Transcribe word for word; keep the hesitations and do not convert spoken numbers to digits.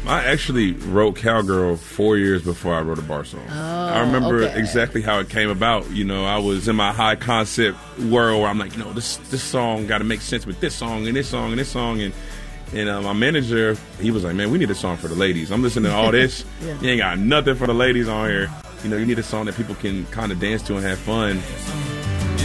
I actually wrote Cowgirl four years before I wrote a bar song. Oh, I remember okay. exactly how it came about. You know, I was in my high concept world where I'm like, you know, this this song got to make sense with this song and this song and this song. And and uh, my manager, he was like, man, we need a song for the ladies. I'm listening to all this. Yeah. You ain't got nothing for the ladies on here. You know, you need a song that people can kind of dance to and have fun.